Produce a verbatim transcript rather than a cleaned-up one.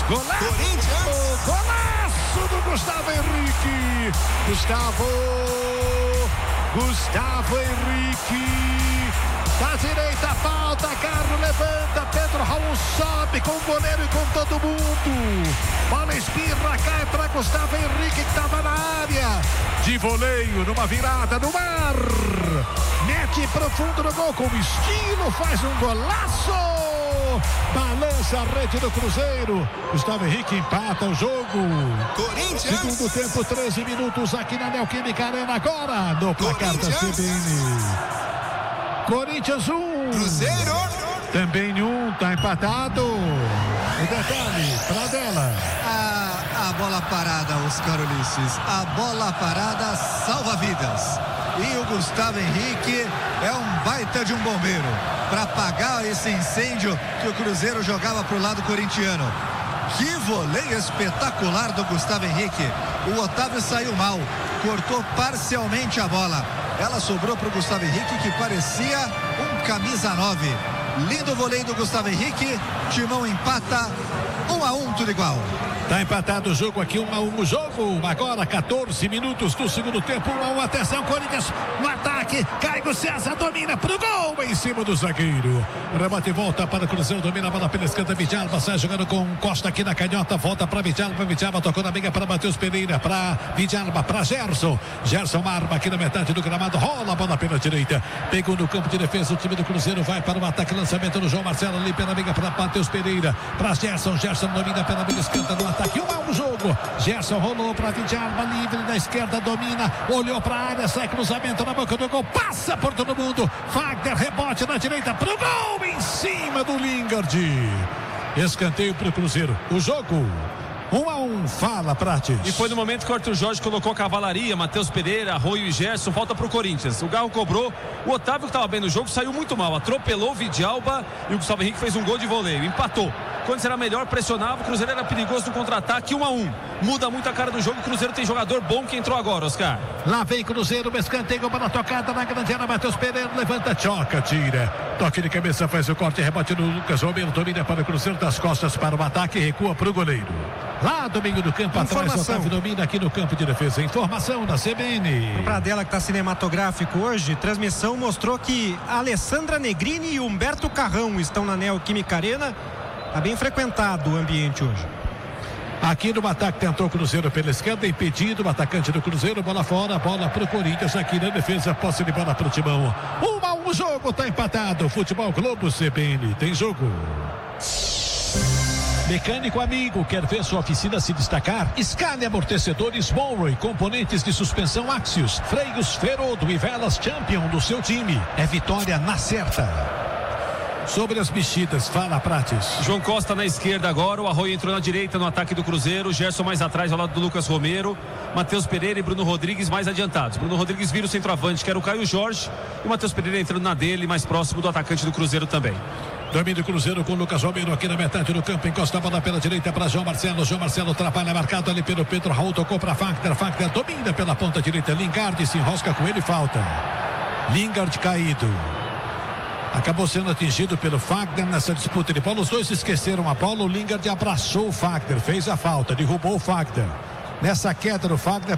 Golaço! Corinthians! Golaço do Gustavo Henrique! Gustavo! Gustavo Henrique! Da direita, falta, Carlos levanta, Pedro Raul sobe com o goleiro e com todo mundo. Bola espirra, cai para Gustavo Henrique que estava na área. De voleio, numa virada no mar. Mete profundo no gol com estilo, faz um golaço. Balança a rede do Cruzeiro. Gustavo Henrique empata o jogo. Corinthians. Segundo tempo, treze minutos aqui na Neoquímica Arena agora. No placar da C B N. Corinthians um. Cruzeiro. Também um, tá empatado. O detalhe, pra dela. A, a bola parada, Oscar Ulisses. A bola parada salva vidas. E o Gustavo Henrique é um baita de um bombeiro para apagar esse incêndio que o Cruzeiro jogava pro lado corintiano. Que voleio espetacular do Gustavo Henrique. O Otávio saiu mal, cortou parcialmente a bola. Ela sobrou para o Gustavo Henrique, que parecia um camisa nove. Lindo voleio do Gustavo Henrique. Timão empata. Um a um, tudo igual. Tá empatado o jogo aqui, um a um o jogo. Agora quatorze minutos do segundo tempo, um a um. Atenção, Corinthians no ataque. Caio César domina pro gol em cima do zagueiro. Rebate e volta para o Cruzeiro, domina a bola pela esquerda. Vidalba sai jogando com Costa aqui na canhota. Volta para Vidalba. Vidalba tocou na briga para Matheus Pereira. Para Vidalba, para Gerson. Gerson arma aqui na metade do gramado. Rola a bola pela direita. Pegou no campo de defesa. O time do Cruzeiro vai para o ataque. Lançamento do João Marcelo ali pela briga para Matheus Pereira. Para Gerson. Gerson domina pela briga esquerda do ataque. Um a um jogo. Gerson rolou para Vidalba, livre da esquerda, domina, olhou para a área, sai cruzamento na boca do gol, passa por todo mundo. Fagner, rebote na direita pro gol em cima do Lingard. Escanteio pro Cruzeiro. O jogo um a um, fala Prates. E foi no momento que o Arthur Jorge colocou a cavalaria, Matheus Pereira, Arroio e Gerson, falta pro Corinthians. O Garro cobrou, o Otávio que estava bem no jogo saiu muito mal, atropelou o Vidalba e o Gustavo Henrique fez um gol de voleio, empatou. Quando será melhor, pressionava, o Cruzeiro era perigoso no contra-ataque, um a um. Muda muito a cara do jogo, o Cruzeiro tem jogador bom que entrou agora, Oscar. Lá vem Cruzeiro, escanteio para a tocada na grande área, Matheus Pereira levanta, choca, tira. Toque de cabeça, faz o corte, rebate no Lucas Romero, domina para o Cruzeiro, das costas para o ataque, recua para o goleiro. Lá do meio do campo, atrás, Otávio domina aqui no campo de defesa. Informação da C B N. O Pradella que está cinematográfico hoje, transmissão mostrou que a Alessandra Negrini e Humberto Carrão estão na Neoquímica Arena. Está bem frequentado o ambiente hoje. Aqui no ataque tentou o Cruzeiro pela esquerda, impedido o atacante do Cruzeiro, bola fora, bola pro Corinthians, aqui na defesa, posse de bola pro Timão. Um a um jogo, tá empatado. Futebol Globo C B N, tem jogo. Mecânico amigo, quer ver sua oficina se destacar? Scania Amortecedores Monroe, componentes de suspensão Axios, freios Ferodo e velas Champion do seu time. É vitória na certa. Sobre as mexidas, fala Prates. João Costa na esquerda agora, o Arroio entrou na direita no ataque do Cruzeiro, Gerson mais atrás ao lado do Lucas Romero, Matheus Pereira e Bruno Rodrigues mais adiantados. Bruno Rodrigues vira o centroavante, que era o Caio Jorge, e o Matheus Pereira entrando na dele, mais próximo do atacante do Cruzeiro também. Domínio do Cruzeiro com o Lucas Romero aqui na metade do campo, encosta a bola pela direita para João Marcelo, João Marcelo atrapalha, marcado ali pelo Pedro Raul, tocou para Fagner, Fagner domina pela ponta direita, Lingard se enrosca com ele, falta. Lingard caído. Acabou sendo atingido pelo Fagner nessa disputa de bola. Os dois esqueceram a bola. O Lingard abraçou o Fagner, fez a falta, derrubou o Fagner. Nessa queda do Fagner.